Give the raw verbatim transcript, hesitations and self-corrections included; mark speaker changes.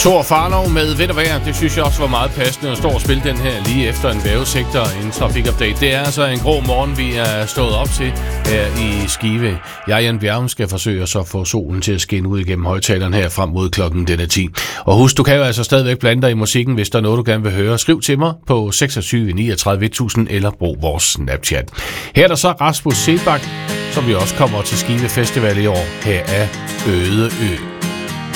Speaker 1: Thor Farlov med Vind og Vejr, det synes jeg også var meget passende at stå og spille den her lige efter en vejrudsigter og en trafikupdate. Det er altså en grå morgen, vi er stået op til her i Skive. Jeg, Jan Bjerg, skal forsøge så at få solen til at skinne ud igennem højtaleren her frem mod klokken den er ti. Og husk, du kan jo altså stadigvæk blande dig i musikken, hvis der er noget, du gerne vil høre. Skriv til mig på seksogtyve niogtredive tusind eller brug vores Snapchat. Her er der så Rasmus Sebak, som vi også kommer til Skive Festival i år. Her er Øde Ø.